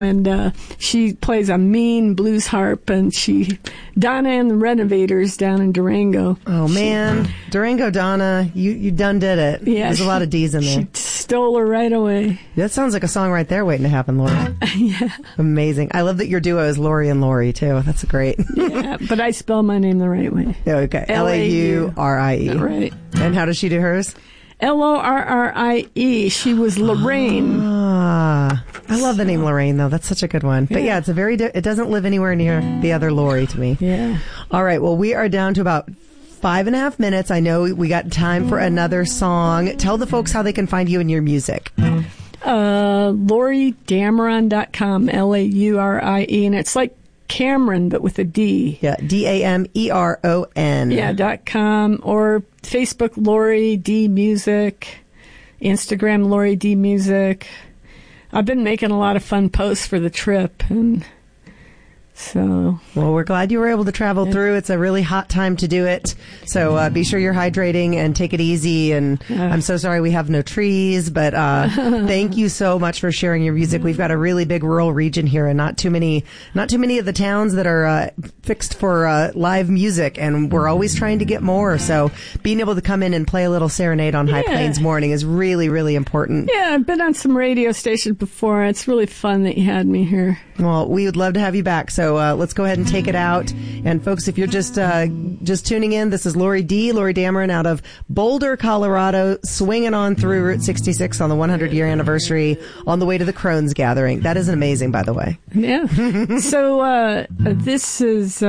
And she plays a mean blues harp, and Donna and the Renovators down in Durango. Oh, man. Durango Donna, you done did it. Yeah, There's a lot of D's in there. She stole her right away. That sounds like a song right there waiting to happen, Lori. Yeah. Amazing. I love that your duo is Lori and Lori, too. That's great. Yeah, but I spell my name the right way. Okay. Laurie. Right. And how does she do hers? Lorrie. She was Lorraine. Ah, I love the name Lorraine, though. That's such a good one. But yeah, it's it doesn't live anywhere near the other Lori to me. Yeah. All right. Well, we are down to about 5.5 minutes. I know we got time for another song. Tell the folks how they can find you and your music. LaurieDameron.com, Laurie, and it's like Cameron, but with a D. Yeah, Dameron. Yeah, .com, or Facebook, Laurie D Music, Instagram, Laurie D Music. I've been making a lot of fun posts for the trip, and so... Well, we're glad you were able to travel through. It's a really hot time to do it. So be sure you're hydrating and take it easy. And I'm so sorry we have no trees, but thank you so much for sharing your music. We've got a really big rural region here, and not too many of the towns that are fixed for live music, and we're always trying to get more. So being able to come in and play a little serenade on High Plains Morning is really, really important. Yeah, I've been on some radio stations before. It's really fun that you had me here. Well, we would love to have you back. So let's go ahead and take it out. And folks, if you're just tuning in, this is Laurie Dameron out of Boulder, Colorado, swinging on through Route 66 on the 100-year anniversary on the way to the Crohn's Gathering. That is amazing, by the way. Yeah. So this is...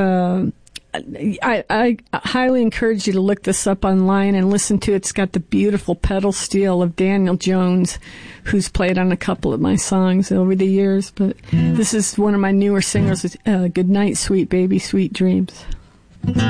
I highly encourage you to look this up online and listen to it. It's got the beautiful pedal steel of Daniel Jones, who's played on a couple of my songs over the years. But this is one of my newer singers, Good Night, Sweet Baby, Sweet Dreams.